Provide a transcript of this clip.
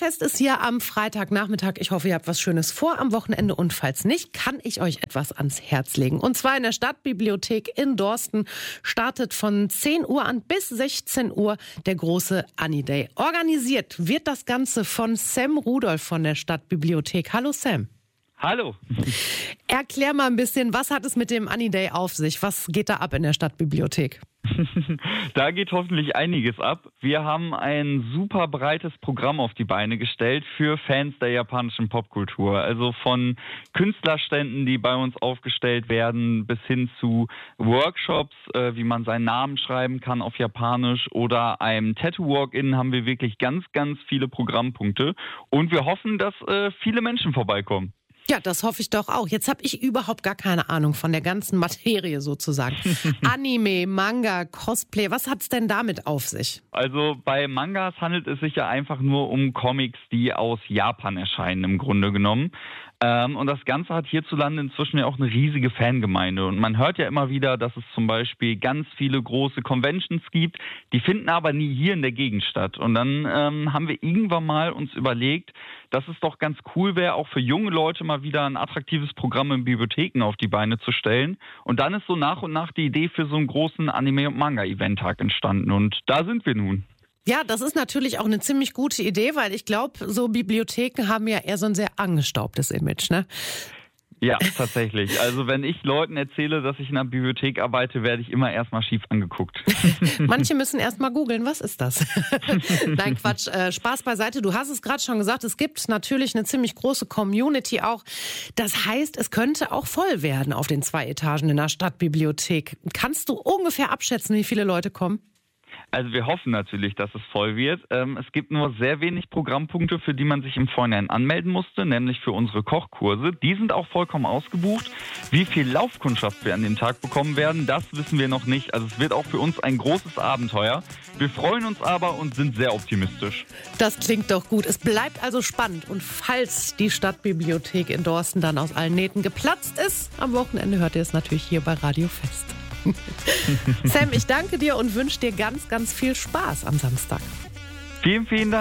Fest ist hier am Freitagnachmittag. Ich hoffe, ihr habt was Schönes vor am Wochenende und falls nicht, kann ich euch etwas ans Herz legen. Und zwar in der Stadtbibliothek in Dorsten startet von 10 Uhr an bis 16 Uhr der große Annie Day. Organisiert wird das Ganze von Sam Rudolph von der Stadtbibliothek. Hallo Sam. Hallo. Erklär mal ein bisschen, was hat es mit dem Annie Day auf sich? Was geht da ab in der Stadtbibliothek? Da geht hoffentlich einiges ab. Wir haben ein super breites Programm auf die Beine gestellt für Fans der japanischen Popkultur. Also von Künstlerständen, die bei uns aufgestellt werden, bis hin zu Workshops, wie man seinen Namen schreiben kann auf Japanisch oder einem Tattoo-Walk-In haben wir wirklich ganz, ganz viele Programmpunkte. Und wir hoffen, dass viele Menschen vorbeikommen. Ja, das hoffe ich doch auch. Jetzt habe ich überhaupt gar keine Ahnung von der ganzen Materie sozusagen. Anime, Manga, Cosplay, was hat's denn damit auf sich? Also bei Mangas handelt es sich ja einfach nur um Comics, die aus Japan erscheinen im Grunde genommen. Und das Ganze hat hierzulande inzwischen ja auch eine riesige Fangemeinde. Und man hört ja immer wieder, dass es zum Beispiel ganz viele große Conventions gibt, die finden aber nie hier in der Gegend statt. Und dann haben wir irgendwann mal uns überlegt, dass es doch ganz cool wäre, auch für junge Leute mal wieder ein attraktives Programm in Bibliotheken auf die Beine zu stellen. Und dann ist so nach und nach die Idee für so einen großen Anime- und Manga-Event-Tag entstanden. Und da sind wir nun. Ja, das ist natürlich auch eine ziemlich gute Idee, weil ich glaube, so Bibliotheken haben ja eher so ein sehr angestaubtes Image, ne? Ja, tatsächlich. Also wenn ich Leuten erzähle, dass ich in einer Bibliothek arbeite, werde ich immer erstmal schief angeguckt. Manche müssen erstmal googeln, was ist das? Nein, Quatsch, Spaß beiseite. Du hast es gerade schon gesagt, es gibt natürlich eine ziemlich große Community auch. Das heißt, es könnte auch voll werden auf den 2 Etagen in der Stadtbibliothek. Kannst du ungefähr abschätzen, wie viele Leute kommen? Also wir hoffen natürlich, dass es voll wird. Es gibt nur sehr wenig Programmpunkte, für die man sich im Vorhinein anmelden musste, nämlich für unsere Kochkurse. Die sind auch vollkommen ausgebucht. Wie viel Laufkundschaft wir an dem Tag bekommen werden, das wissen wir noch nicht. Also es wird auch für uns ein großes Abenteuer. Wir freuen uns aber und sind sehr optimistisch. Das klingt doch gut. Es bleibt also spannend. Und falls die Stadtbibliothek in Dorsten dann aus allen Nähten geplatzt ist, am Wochenende hört ihr es natürlich hier bei Radio Fest. Sam, ich danke dir und wünsche dir ganz, ganz viel Spaß am Samstag. Vielen, vielen Dank.